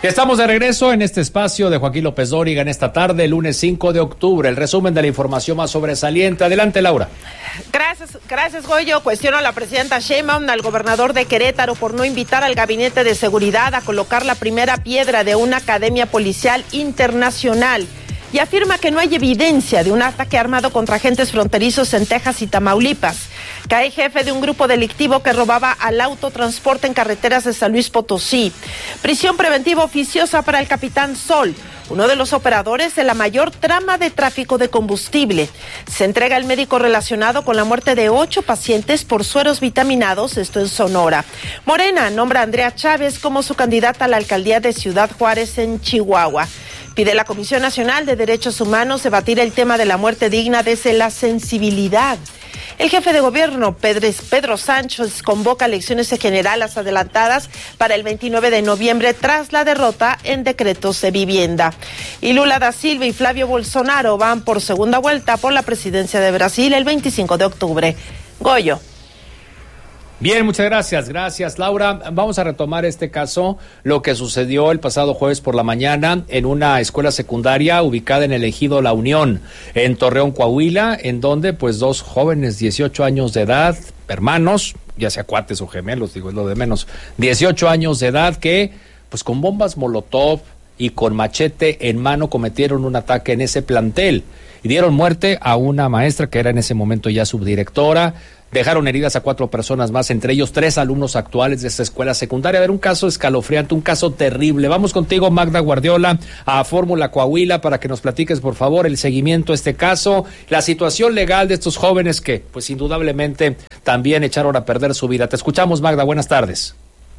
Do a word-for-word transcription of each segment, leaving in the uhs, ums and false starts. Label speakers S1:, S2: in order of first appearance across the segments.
S1: Estamos de regreso en este espacio de Joaquín López Dóriga en esta tarde, lunes cinco de octubre. El resumen de la información más sobresaliente. Adelante, Laura.
S2: Gracias, gracias, Goyo. Cuestiono a la presidenta Sheinbaum, al gobernador de Querétaro, por no invitar al Gabinete de Seguridad a colocar la primera piedra de una academia policial internacional. Y afirma que no hay evidencia de un ataque armado contra agentes fronterizos en Texas y Tamaulipas. Cae jefe de un grupo delictivo que robaba al autotransporte en carreteras de San Luis Potosí. Prisión preventiva oficiosa para el capitán Sol, uno de los operadores de la mayor trama de tráfico de combustible. Se entrega el médico relacionado con la muerte de ocho pacientes por sueros vitaminados, esto en Sonora. Morena nombra a Andrea Chávez como su candidata a la alcaldía de Ciudad Juárez en Chihuahua. Pide la Comisión Nacional de Derechos Humanos debatir el tema de la muerte digna desde la sensibilidad. El jefe de gobierno, Pedro, Pedro Sánchez, convoca elecciones generales adelantadas para el veintinueve de noviembre tras la derrota en decretos de vivienda. Y Lula da Silva y Flavio Bolsonaro van por segunda vuelta por la presidencia de Brasil el veinticinco de octubre. Goyo.
S1: Bien, muchas gracias, gracias Laura. Vamos a retomar este caso, lo que sucedió el pasado jueves por la mañana en una escuela secundaria ubicada en el ejido La Unión, en Torreón, Coahuila, en donde pues dos jóvenes, dieciocho años de edad, hermanos, ya sea cuates o gemelos, digo, es lo de menos, dieciocho años de edad que pues con bombas molotov y con machete en mano cometieron un ataque en ese plantel y dieron muerte a una maestra que era en ese momento ya subdirectora. Dejaron heridas a cuatro personas más, entre ellos tres alumnos actuales de esta escuela secundaria. A ver, un caso escalofriante, un caso terrible. Vamos contigo, Magda Guardiola, a Fórmula Coahuila, para que nos platiques, por favor, el seguimiento a este caso, la situación legal de estos jóvenes que, pues, indudablemente también echaron a perder su vida. Te escuchamos, Magda, buenas tardes.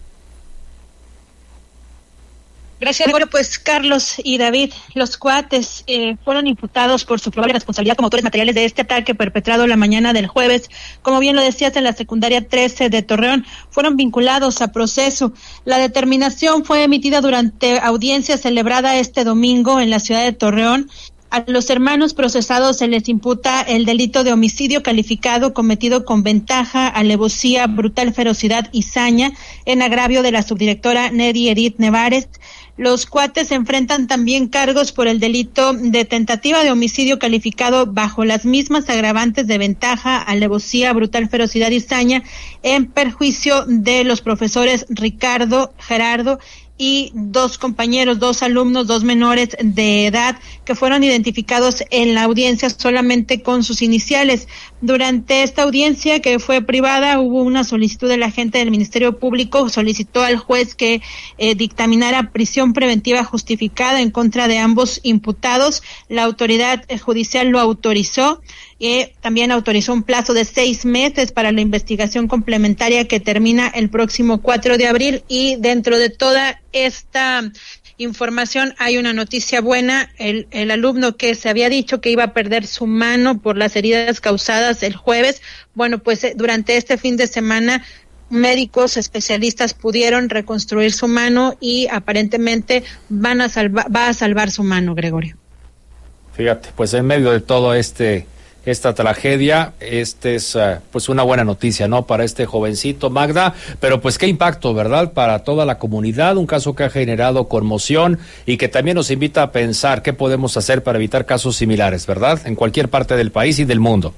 S3: Gracias. Bueno, pues Carlos y David, los cuates eh, fueron imputados por su probable responsabilidad como autores materiales de este ataque perpetrado la mañana del jueves. Como bien lo decías, en la secundaria trece de Torreón, fueron vinculados a proceso. La determinación fue emitida durante audiencia celebrada este domingo en la ciudad de Torreón. A los hermanos procesados se les imputa el delito de homicidio calificado cometido con ventaja, alevosía, brutal ferocidad y saña en agravio de la subdirectora Neri Edith Nevares. Los cuates enfrentan también cargos por el delito de tentativa de homicidio calificado bajo las mismas agravantes de ventaja, alevosía, brutal ferocidad y saña en perjuicio de los profesores Ricardo, Gerardo y dos compañeros, dos alumnos, dos menores de edad que fueron identificados en la audiencia solamente con sus iniciales. Durante esta audiencia, que fue privada, hubo una solicitud del agente del Ministerio Público, solicitó al juez que eh, dictaminara prisión preventiva justificada en contra de ambos imputados. La autoridad judicial lo autorizó. Y también autorizó un plazo de seis meses para la investigación complementaria que termina el próximo cuatro de abril. Y dentro de toda esta información hay una noticia buena. El, el alumno que se había dicho que iba a perder su mano por las heridas causadas el jueves, bueno, pues eh, durante este fin de semana médicos especialistas pudieron reconstruir su mano y aparentemente van a salvar, va a salvar su mano, Gregorio.
S1: Fíjate, pues en medio de todo este esta tragedia, este es uh, pues una buena noticia, ¿no? Para este jovencito, Magda, pero pues qué impacto, ¿verdad? Para toda la comunidad, un caso que ha generado conmoción y que también nos invita a pensar qué podemos hacer para evitar casos similares, ¿verdad? En cualquier parte del país y del mundo.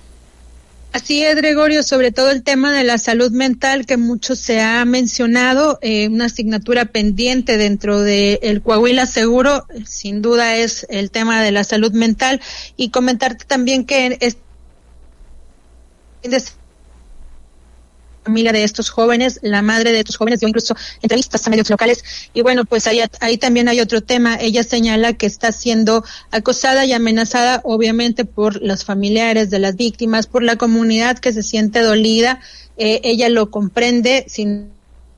S3: Así es, Gregorio, sobre todo el tema de la salud mental que mucho se ha mencionado, eh, una asignatura pendiente dentro de el Coahuila Seguro, sin duda es el tema de la salud mental, y comentarte también que es familia de estos jóvenes, la madre de estos jóvenes dio incluso entrevistas a medios locales y bueno, pues ahí, ahí también hay otro tema. Ella señala que está siendo acosada y amenazada obviamente por los familiares de las víctimas, por la comunidad que se siente dolida. Eh, ella lo comprende, sin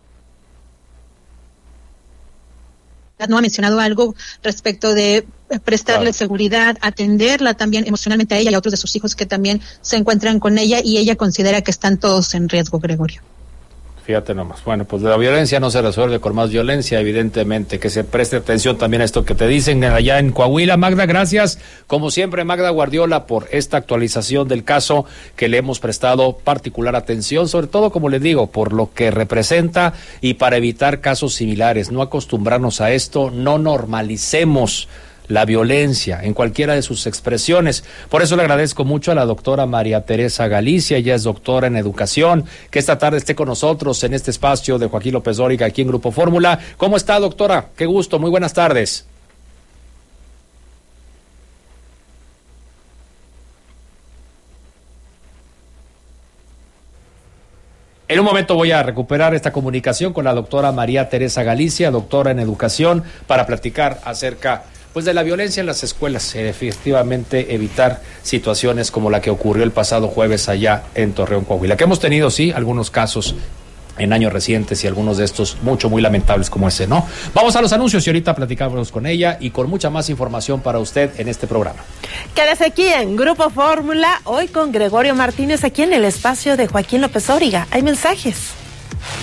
S3: no ha mencionado algo respecto de prestarle claro. seguridad, atenderla también emocionalmente a ella y a otros de sus hijos que también se encuentran con ella, y ella considera que están todos en riesgo, Gregorio.
S1: Fíjate nomás. Bueno, pues la violencia no se resuelve con más violencia, evidentemente. Que se preste atención también a esto que te dicen allá en Coahuila. Magda, gracias. Como siempre, Magda Guardiola, por esta actualización del caso que le hemos prestado particular atención, sobre todo, como les digo, por lo que representa y para evitar casos similares. No acostumbrarnos a esto, no normalicemos la violencia en cualquiera de sus expresiones. Por eso le agradezco mucho a la doctora María Teresa Galicia, ella es doctora en educación, que esta tarde esté con nosotros en este espacio de Joaquín López Dóriga aquí en Grupo Fórmula. ¿Cómo está, doctora? Qué gusto, muy buenas tardes. En un momento voy a recuperar esta comunicación con la doctora María Teresa Galicia, doctora en educación, para platicar acerca pues de la violencia en las escuelas, eh, efectivamente evitar situaciones como la que ocurrió el pasado jueves allá en Torreón, Coahuila, que hemos tenido, sí, algunos casos en años recientes y algunos de estos mucho, muy lamentables como ese, ¿no? Vamos a los anuncios y ahorita platicamos con ella y con mucha más información para usted en este programa.
S2: Quédese aquí en Grupo Fórmula, hoy con Gregorio Martínez, aquí en el espacio de Joaquín López Dóriga. Hay mensajes.